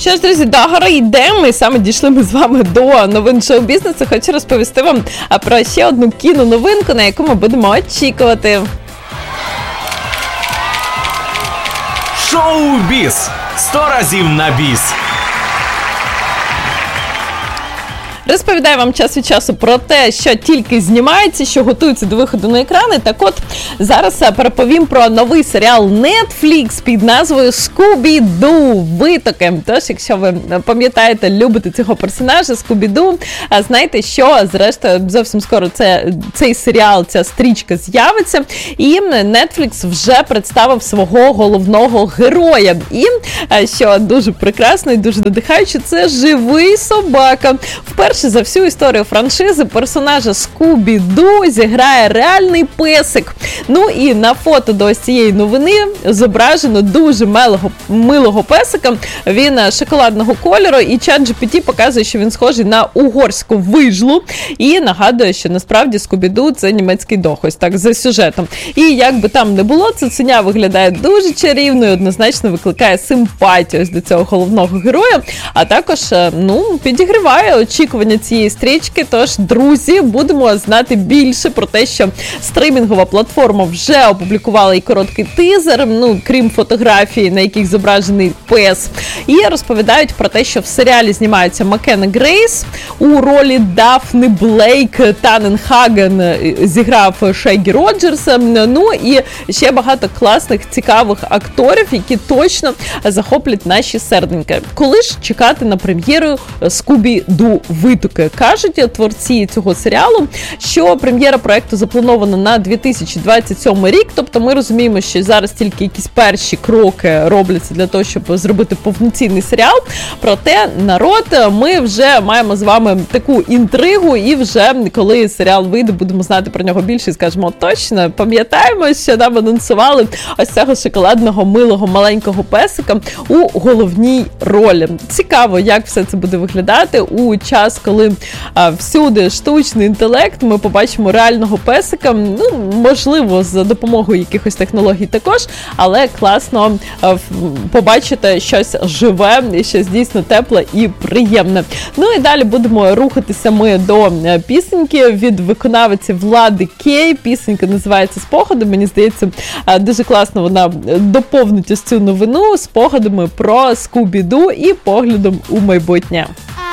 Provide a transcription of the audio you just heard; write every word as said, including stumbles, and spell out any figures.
Що ж, друзі, до гори йдемо, і саме дійшли ми з вами до новин шоу-бізнесу. Хочу розповісти вам про ще одну кіноновинку, на яку ми будемо очікувати. Шоу-біз. Сто разів на біс. Розповідаю вам час від часу про те, що тільки знімається, що готується до виходу на екрани. Так от, зараз переповім про новий серіал Netflix під назвою Скубі-Ду Витоки. Тож, якщо ви пам'ятаєте, любите цього персонажа Скубі-Ду, знаєте, що, зрештою, зовсім скоро це, цей серіал, ця стрічка з'явиться. І Netflix вже представив свого головного героя. І, що дуже прекрасно і дуже надихаюче, це живий собака. Вперше за всю історію франшизи персонажа Скубі-Ду зіграє реальний песик. Ну і на фото до ось цієї новини зображено дуже милого, милого песика. Він шоколадного кольору, і чат джі пі ті показує, що він схожий на угорську вижлу. І нагадує, що насправді Скубі-Ду – це німецький дог, ось так, за сюжетом. І як би там не було, цуценя виглядає дуже чарівно і однозначно викликає симпатію ось до цього головного героя. А також, ну, підігріває очікування цієї стрічки. Тож, друзі, будемо знати більше про те, що стримінгова платформа вже опублікувала і короткий тизер, ну, крім фотографій, на яких зображений пес. І розповідають про те, що в серіалі знімаються Маккена Грейс у ролі Дафни Блейк, Таненхаген зіграв Шегі Роджерса, ну і ще багато класних, цікавих акторів, які точно захоплять наші серденьки. Коли ж чекати на прем'єру Скубі-Ду Витоки? Кажуть творці цього серіалу, що прем'єра проекту запланована на дві тисячі двадцять сьомий рік, тобто ми розуміємо, що зараз тільки якісь перші кроки робляться для того, щоб зробити повноцінний серіал. Проте, народ, ми вже маємо з вами таку інтригу, і вже коли серіал вийде, будемо знати про нього більше і скажемо точно. Пам'ятаємо, що нам анонсували ось цього шоколадного, милого, маленького песика у головній ролі. Цікаво, як все це буде виглядати у час, коли а, всюди штучний інтелект, ми побачимо реального песика, ну, можливо, за допомогою якихось технологій також, але класно а, побачити щось живе, щось дійсно тепле і приємне. Ну і далі будемо рухатися ми до пісеньки від виконавиці Влади Кей. Пісенька називається «Спогади». Мені здається, дуже класно вона доповнить ось цю новину спогадами про Скубі-Ду і поглядом у майбутнє.